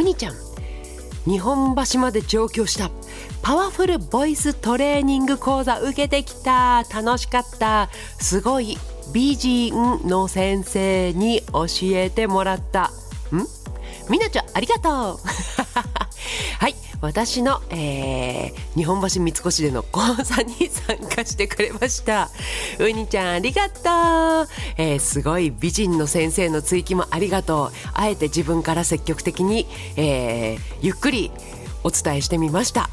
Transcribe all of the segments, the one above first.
にちゃん、日本橋まで上京した。パワフルボイストレーニング講座受けてきた。楽しかった。すごい美人の先生に教えてもらった。みなちゃんありがとうはい、私の、日本橋三越での講座に参加してくれました。うにちゃんありがとう、すごい美人の先生の追記もありがとう。あえて自分から積極的に、ゆっくりお伝えしてみました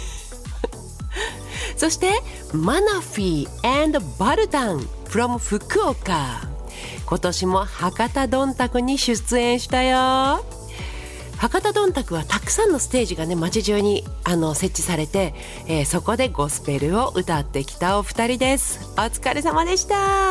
そしてマナフィー&バルタン from 福岡、今年も博多どんたくに出演したよ。博多どんたくはたくさんのステージがね、街中に設置されて、そこでゴスペルを歌ってきたお二人です。お疲れ様でした。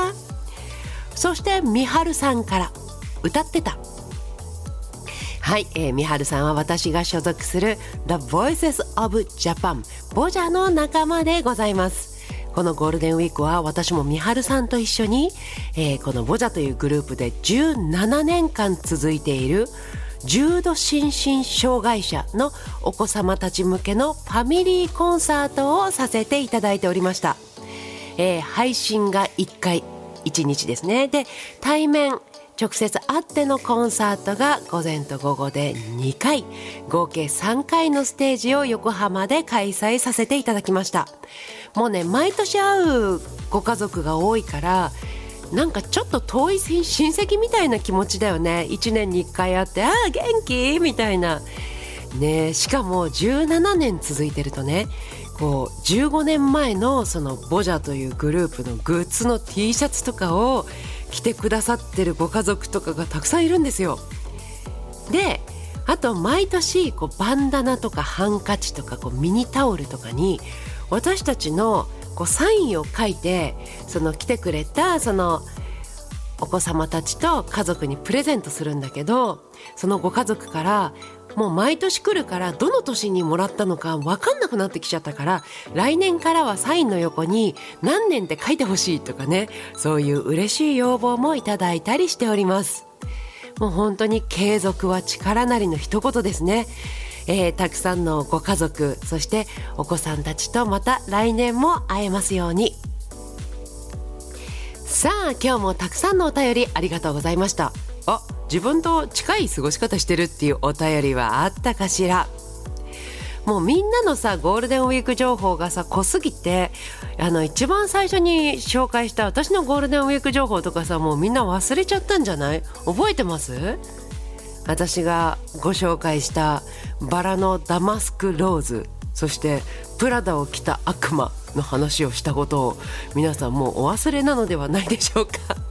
そしてみはるさんから歌ってた。はい、みはるさんは私が所属する The Voices of Japan ボジャの仲間でございます。このゴールデンウィークは私もみはるさんと一緒に、このボジャというグループで17年間続いている重度心身障害者のお子様たち向けのファミリーコンサートをさせていただいておりました。配信が1回1日ですね。で、対面直接会ってのコンサートが午前と午後で2回、合計3回のステージを横浜で開催させていただきました。もうね、毎年会うご家族が多いからなんかちょっと遠い親戚みたいな気持ちだよね。1年に1回会って元気みたいなね。しかも17年続いてるとね、こう15年前のそのボジャというグループのグッズの T シャツとかを着てくださってるご家族とかがたくさんいるんですよ。で、あと毎年こうバンダナとかハンカチとかこうミニタオルとかに私たちのこうサインを書いて、その来てくれたそのお子様たちと家族にプレゼントするんだけど、そのご家族からもう毎年来るからどの年にもらったのか分かんなくなってきちゃったから、来年からはサインの横に何年って書いてほしいとかね、そういう嬉しい要望もいただいたりしております。もう本当に継続は力なりの一言ですね。たくさんのご家族、そしてお子さんたちとまた来年も会えますように。さあ、今日もたくさんのお便りありがとうございました。自分と近い過ごし方してるっていうお便りはあったかしら。もうみんなのさ、ゴールデンウィーク情報がさ濃すぎて、一番最初に紹介した私のゴールデンウィーク情報とかさ、もうみんな忘れちゃったんじゃない？覚えてます？私がご紹介したバラのダマスクローズ、そしてプラダを着た悪魔の話をしたことを皆さんもうお忘れなのではないでしょうか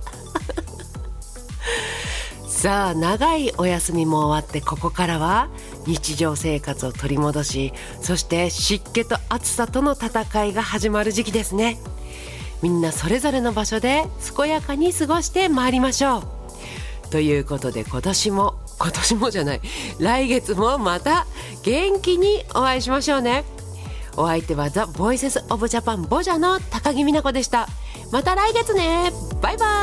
さあ、長いお休みも終わって、ここからは日常生活を取り戻し、そして湿気と暑さとの戦いが始まる時期ですね。みんなそれぞれの場所で健やかに過ごしてまいりましょう。ということで今年もじゃない、来月もまた元気にお会いしましょうね。お相手は The Voices of Japan ボジャの高木美奈子でした。また来月ね。バイバイ。